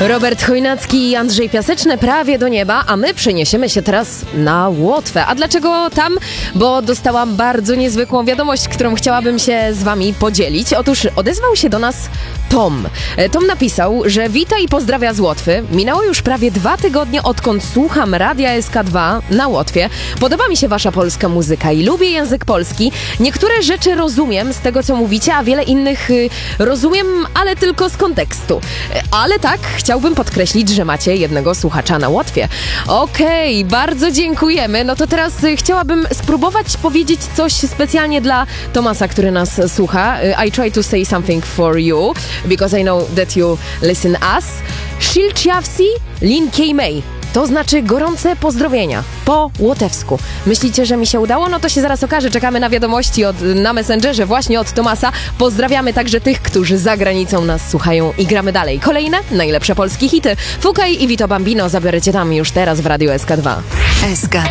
Robert Chojnacki i Andrzej Piaseczny, Prawie do nieba, a my przeniesiemy się teraz na Łotwę. A dlaczego tam? Bo dostałam bardzo niezwykłą wiadomość, którą chciałabym się z wami podzielić. Otóż odezwał się do nas Tom. Tom napisał, że wita i pozdrawia z Łotwy. Minęło już prawie 2 tygodnie, odkąd słucham Radia SK2 na Łotwie. Podoba mi się wasza polska muzyka i lubię język polski. Niektóre rzeczy rozumiem z tego, co mówicie, a wiele innych rozumiem, ale tylko z kontekstu. Ale tak, chciałbym podkreślić, że macie jednego słuchacza na Łotwie. Okej, bardzo dziękujemy. No to teraz chciałabym spróbować powiedzieć coś specjalnie dla Tomasa, który nas słucha. I try to say something for you, because I know that you listen us. Shilciawsi Linkejmej. To znaczy gorące pozdrowienia po łotewsku. Myślicie, że mi się udało? No to się zaraz okaże. Czekamy na wiadomości na Messengerze właśnie od Tomasa. Pozdrawiamy także tych, którzy za granicą nas słuchają i gramy dalej. Kolejne najlepsze polskie hity. Fukaj i Vito Bambino zabierecie tam już teraz w Radiu SK2. SK2